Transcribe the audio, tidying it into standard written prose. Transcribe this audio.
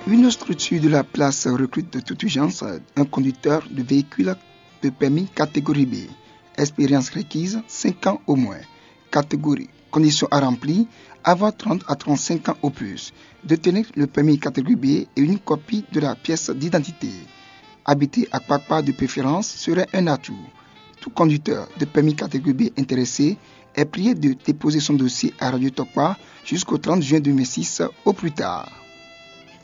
Une structure de la place recrute de toute urgence un conducteur de véhicule de permis catégorie B. Expérience requise 5 ans au moins. Catégorie conditions à remplir, avoir 30 à 35 ans au plus. Détenir le permis catégorie B et une copie de la pièce d'identité. Habiter à Kpakpa de préférence serait un atout. Tout conducteur de permis catégorie B intéressé est prié de déposer son dossier à Radio Tokpa jusqu'au 30 juin 2006 au plus tard.